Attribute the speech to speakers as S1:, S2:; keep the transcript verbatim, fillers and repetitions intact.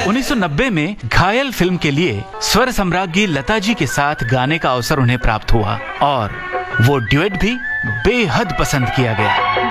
S1: उन्नीस सौ नब्बे में घायल फिल्म के लिए स्वर सम्राज्ञी लता जी के साथ गाने का अवसर उन्हें प्राप्त हुआ और वो ड्यूएट भी बेहद पसंद किया गया।